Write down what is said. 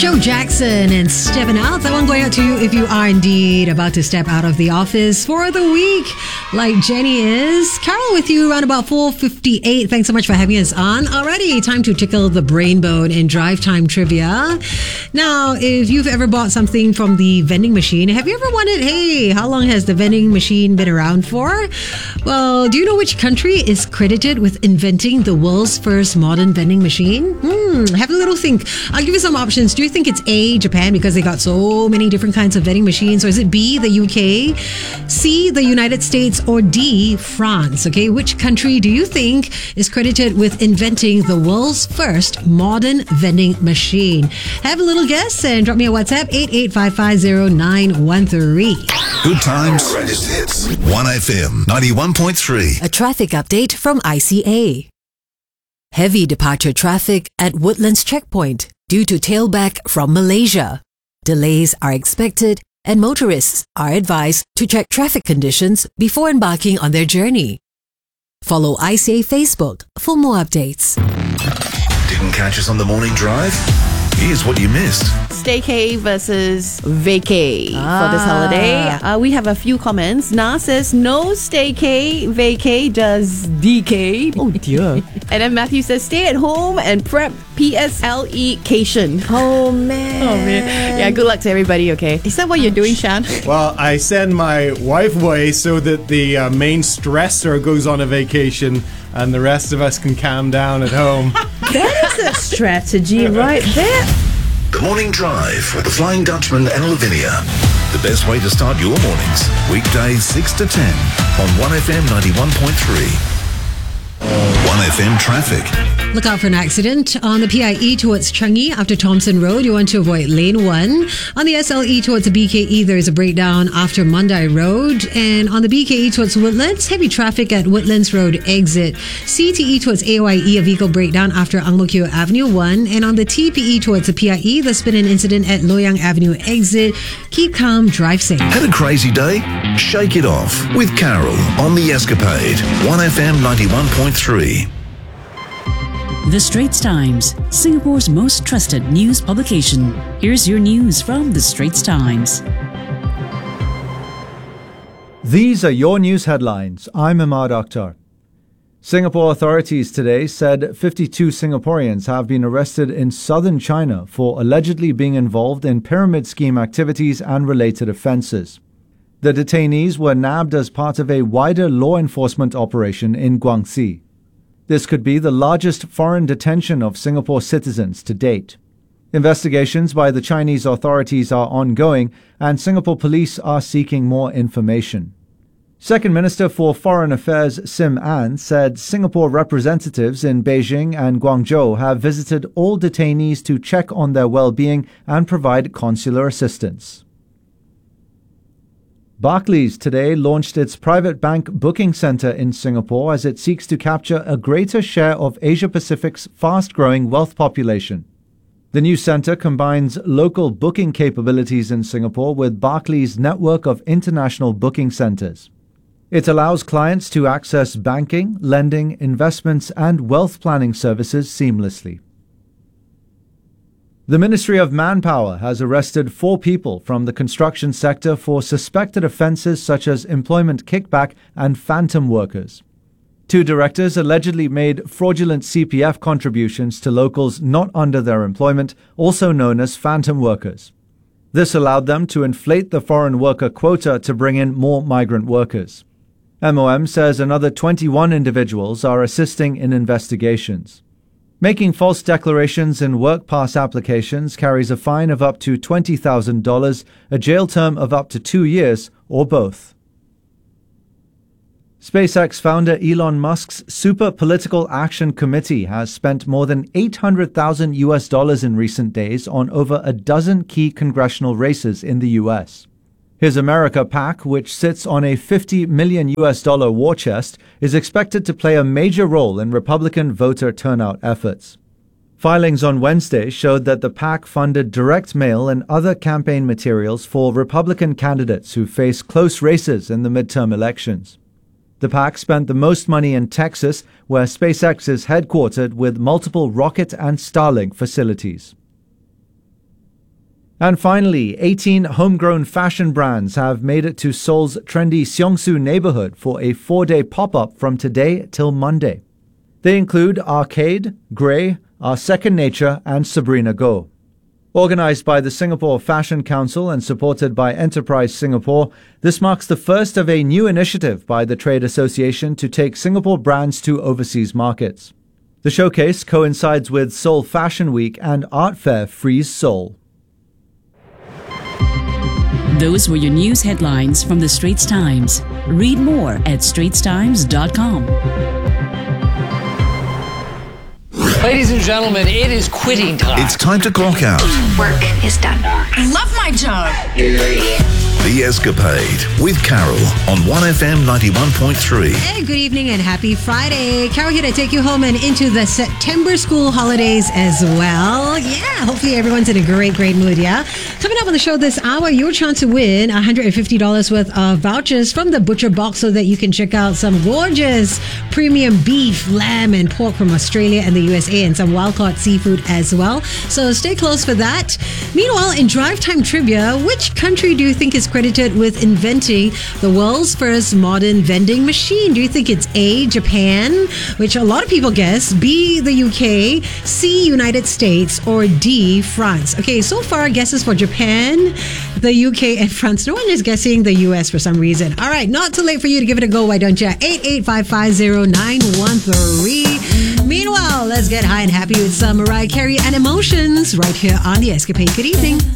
Joe Jackson and Stepping Out. That one going out to you if you are indeed about to step out of the office for the week, like Jenny is. Carol with you around about 4:58. Thanks so much for having us on. Already time to tickle the brain bone in Drive Time Trivia. Now, if you've ever bought something from the vending machine, have you ever wondered, hey, how long has the vending machine been around for? Well, do you know which country is credited with inventing the world's first modern vending machine? Have a little think. I'll give you some options. Do you think it's A, Japan, because they got so many different kinds of vending machines? Or is it B, the UK, C, the United States, or D, France? Okay, which country do you think is credited with inventing the world's first modern vending machine? Have a little guess and drop me a WhatsApp, 88550913. Good times. Greatest hits. 1FM 91.3. A traffic update from ICA. Heavy departure traffic at Woodlands Checkpoint due to tailback from Malaysia. Delays are expected and motorists are advised to check traffic conditions before embarking on their journey. Follow ICA Facebook for more updates. Didn't catch us on the morning drive? Here's what you missed. Staycay versus vacay for this holiday. We have a few comments. Na says, no staycay, vacay does DK. Oh dear. And then Matthew says, stay at home and prep PSLE-cation. Oh, man. Oh, man. Yeah, good luck to everybody, okay? Is that what you're doing, Shan? Well, I send my wife away so that the main stressor goes on a vacation and the rest of us can calm down at home. That is a strategy right there. The Morning Drive with the Flying Dutchman and Lavinia. The best way to start your mornings. Weekdays 6 to 10 on 1FM 91.3. 1FM traffic. Look out for an accident on the PIE towards Changi after Thompson Road. You want to avoid lane 1. On the SLE towards the BKE, there is a breakdown after Mandai Road. And on the BKE towards Woodlands, heavy traffic at Woodlands Road exit. CTE towards AOIE, a vehicle breakdown after Ang Mo Kio Avenue 1. And on the TPE towards the PIE, there's been an incident at Loyang Avenue exit. Keep calm, drive safe. Had a crazy day? Shake it off with Carol on The Escapade. 1FM 91.3. The Straits Times, Singapore's most trusted news publication. Here's your news from The Straits Times. These are your news headlines. I'm Imad Akhtar. Singapore authorities today said 52 Singaporeans have been arrested in southern China for allegedly being involved in pyramid scheme activities and related offences. The detainees were nabbed as part of a wider law enforcement operation in Guangxi. This could be the largest foreign detention of Singapore citizens to date. Investigations by the Chinese authorities are ongoing, and Singapore police are seeking more information. Second Minister for Foreign Affairs Sim Ann said Singapore representatives in Beijing and Guangzhou have visited all detainees to check on their well-being and provide consular assistance. Barclays today launched its private bank booking center in Singapore as it seeks to capture a greater share of Asia-Pacific's fast-growing wealth population. The new center combines local booking capabilities in Singapore with Barclays' network of international booking centers. It allows clients to access banking, lending, investments, and wealth planning services seamlessly. The Ministry of Manpower has arrested 4 people from the construction sector for suspected offences such as employment kickback and phantom workers. 2 directors allegedly made fraudulent CPF contributions to locals not under their employment, also known as phantom workers. This allowed them to inflate the foreign worker quota to bring in more migrant workers. MOM says another 21 individuals are assisting in investigations. Making false declarations in work pass applications carries a fine of up to $20,000, a jail term of up to 2 years, or both. SpaceX founder Elon Musk's Super Political Action Committee has spent more than $800,000 in recent days on over a dozen key congressional races in the U.S. His America PAC, which sits on a $50 million war chest, is expected to play a major role in Republican voter turnout efforts. Filings on Wednesday showed that the PAC funded direct mail and other campaign materials for Republican candidates who face close races in the midterm elections. The PAC spent the most money in Texas, where SpaceX is headquartered with multiple rocket and Starlink facilities. And finally, 18 homegrown fashion brands have made it to Seoul's trendy Seongsu neighborhood for a 4-day pop-up from today till Monday. They include Arcade, Grey, Our Second Nature, and Sabrina Go. Organized by the Singapore Fashion Council and supported by Enterprise Singapore, this marks the first of a new initiative by the trade association to take Singapore brands to overseas markets. The showcase coincides with Seoul Fashion Week and Art Fair Freeze Seoul. Those were your news headlines from the Straits Times. Read more at straitstimes.com. Ladies and gentlemen, it is quitting time. It's time to clock out. Work is done. I love my job. The Escapade with Carol on 1FM 91.3. Hey, good evening and happy Friday. Carol here to take you home and into the September school holidays as well. Yeah, hopefully everyone's in a great mood, yeah? Coming up on the show this hour, your chance to win $150 worth of vouchers from the Butcher Box so that you can check out some gorgeous premium beef, lamb, and pork from Australia and the USA and some wild-caught seafood as well. So stay close for that. Meanwhile, in Drive Time Trivia, which country do you think is credited with inventing the world's first modern vending machine? Do you think it's A, Japan, which a lot of people guess, B, the UK, C, United States, or D, France? Okay, so far guesses for Japan, the UK, and France. No one is guessing the US for some reason. All right, not too late for you to give it a go. Why don't you? 88550913. Meanwhile, let's get high and happy with some Mariah Carey and Emotions right here on The Escapade. Good evening.